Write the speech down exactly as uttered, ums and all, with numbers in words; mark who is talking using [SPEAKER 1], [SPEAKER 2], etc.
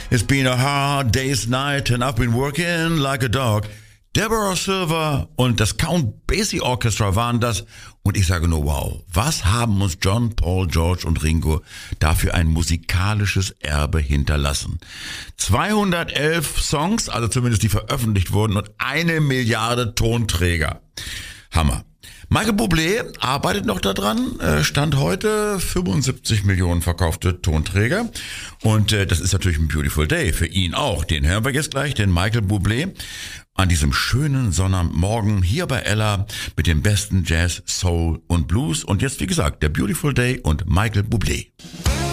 [SPEAKER 1] It's been a hard day's night and I've been working like a dog. Deborah Silver und das Count Basie Orchestra waren das. Und ich sage nur wow, was haben uns John, Paul, George und Ringo dafür ein musikalisches Erbe hinterlassen. zweihundertelf Songs, also zumindest die veröffentlicht wurden, und eine Milliarde Tonträger. Hammer. Michael Bublé arbeitet noch daran, Stand heute fünfundsiebzig Millionen verkaufte Tonträger. Und das ist natürlich ein Beautiful Day für ihn auch. Den hören wir jetzt gleich, den Michael Bublé, an diesem schönen Sonnabendmorgen hier bei Ella mit dem besten Jazz, Soul und Blues. Und jetzt, wie gesagt, der Beautiful Day und Michael Bublé.